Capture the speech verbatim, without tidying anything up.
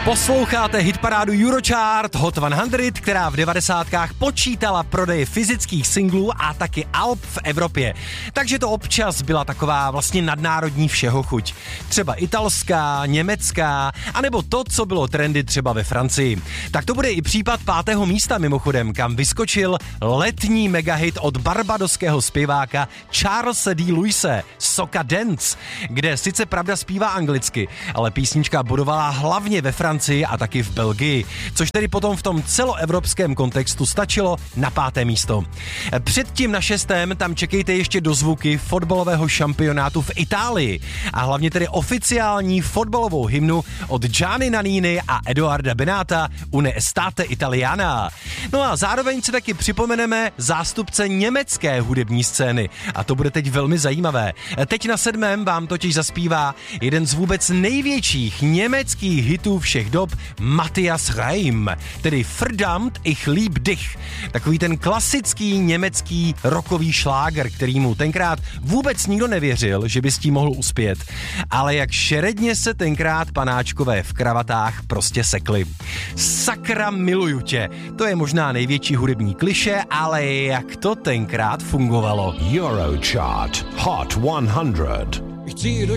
Posloucháte hitparádu Eurochart Hot sto, která v devadesátkách počítala prodeje fyzických singlů a taky alb v Evropě. Takže to občas byla taková vlastně nadnárodní všeho chuť. Třeba italská, německá, anebo to, co bylo trendy třeba ve Francii. Tak to bude i případ pátého místa mimochodem, kam vyskočil letní megahit od barbadoského zpěváka Charlese D. Lewise, Soca Dance, kde sice pravda zpívá anglicky, ale písnička bodovala hlavně ve Francii a taky v Belgii, což tedy potom v tom celoevropském kontextu stačilo na páté místo. Předtím na šestém tam čekejte ještě dozvuky fotbalového šampionátu v Itálii a hlavně tedy oficiální fotbalovou hymnu od Gianni Nannini a Edoarda Benata Une Estate Italiana. No a zároveň si taky připomeneme zástupce německé hudební scény a to bude teď velmi zajímavé. Teď na sedmém vám totiž zaspívá jeden z vůbec největších německých hitů všech dob Matthias Reim, tedy Verdammt ich lieb dich. Takový ten klasický německý rockový šláger, kterýmu tenkrát vůbec nikdo nevěřil, že by s tím mohl uspět. Ale jak šeredně se tenkrát panáčkové v kravatách prostě sekli. Sakra miluju tě. To je možná největší hudební klišé, ale jak to tenkrát fungovalo. Eurochart Hot sto.